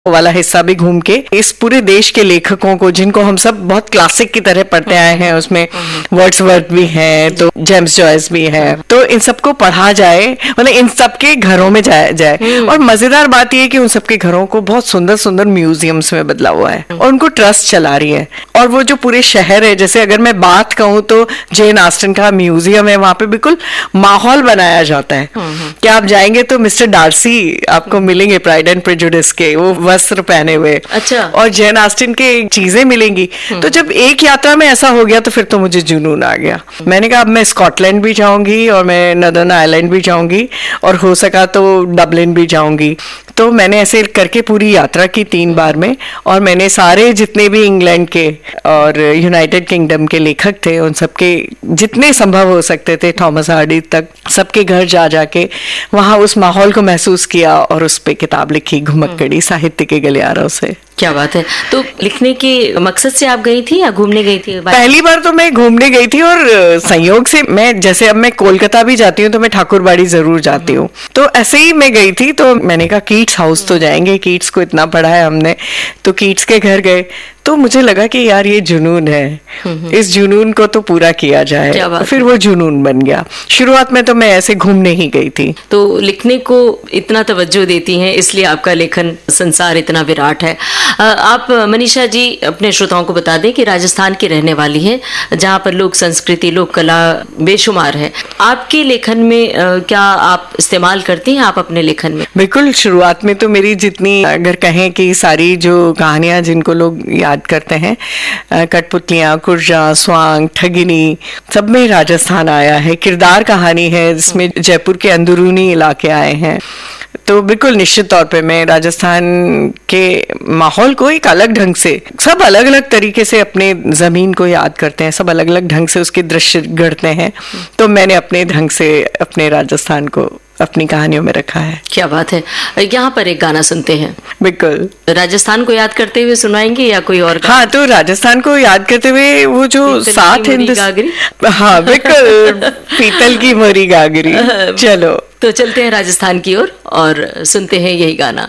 वाला हिस्सा भी घूम के इस पूरे देश के लेखकों को, जिनको हम सब बहुत क्लासिक की तरह पढ़ते आए हैं, उसमें वर्ड्सवर्थ भी है, तो जेम्स जॉयस भी है, तो इन सबको पढ़ा जाए, मतलब इन सबके घरों में जाया जाए। और मजेदार बात यह है कि उन सबके घरों को बहुत सुंदर सुंदर म्यूजियम्स में बदला हुआ है और उनको ट्रस्ट चला रही है। और वो जो पूरे शहर है, जैसे अगर मैं बात कहूँ तो जेन ऑस्टन का म्यूजियम है, वहां पे बिल्कुल माहौल बनाया जाता है कि आप जाएंगे तो मिस्टर डार्सी आपको मिलेंगे प्राइड एंड प्रेजुडिस के, वो वस्त्र पहने हुए। अच्छा। और जेन ऑस्टन के चीजें मिलेंगी। तो जब एक यात्रा में ऐसा हो गया तो फिर तो मुझे जुनून आ गया। मैंने कहा अब मैं स्कॉटलैंड भी जाऊंगी और मैं नदर्न आयरलैंड भी जाऊंगी और हो सका तो डबलिन भी जाऊंगी। तो मैंने ऐसे करके पूरी यात्रा की 3 बार में, और मैंने सारे जितने भी इंग्लैंड के और यूनाइटेड किंगडम के लेखक थे उन सबके जितने संभव हो सकते थे, थॉमस हार्डी तक, सबके घर जा जाके वहां उस माहौल को महसूस किया और उस पे किताब लिखी, घुमक्कड़ी, साहित्य के गलियारों से। क्या बात है। तो लिखने के मकसद से आप गई थी या घूमने गई थी? पहली बार तो मैं घूमने गई थी, और संयोग से मैं, जैसे अब मैं कोलकाता भी जाती हूँ तो मैं ठाकुरबाड़ी जरूर जाती हूँ, तो ऐसे ही मैं गई थी। तो मैंने कहा कीट्स हाउस तो जाएंगे, कीट्स को इतना पढ़ा है हमने, तो कीट्स के घर गए। तो मुझे लगा कि यार ये जुनून है, इस जुनून को तो पूरा किया जाए। फिर वो जुनून बन गया। शुरुआत में तो मैं ऐसे घूमने ही गई थी। तो लिखने को इतना तवज्जो देती हैं, इसलिए आपका लेखन संसार इतना विराट है। आप मनीषा जी अपने श्रोताओं को बता दें कि राजस्थान की रहने वाली हैं, जहाँ पर लोक संस्कृति, लोक कला बेशुमार है। आपके लेखन में क्या आप इस्तेमाल करती हैं आप अपने लेखन में? बिल्कुल। शुरुआत में तो मेरी जितनी, अगर कहें कि सारी जो कहानियां जिनको लोग याद करते हैं, कठपुतलियां, कुर्जा, स्वांग, ठगिनी, सब में राजस्थान आया है। किरदार कहानी है जिसमें जयपुर के अंदरूनी इलाके आए हैं। तो बिल्कुल निश्चित तौर पे मैं राजस्थान के माहौल को एक अलग ढंग से, सब अलग अलग तरीके से अपने जमीन को याद करते हैं, सब अलग अलग ढंग से उसके दृश्य गढ़ते हैं। तो मैंने अपने ढंग से अपने राजस्थान को अपनी कहानियों में रखा है। क्या बात है। यहाँ पर एक गाना सुनते हैं। बिल्कुल। राजस्थान को याद करते हुए सुनाएंगे या कोई और? हाँ, तो राजस्थान को याद करते हुए वो जो सात गागरी। हाँ बिल्कुल, पीतल की मोरी गागरी। चलो तो चलते हैं राजस्थान की ओर और सुनते हैं यही गाना।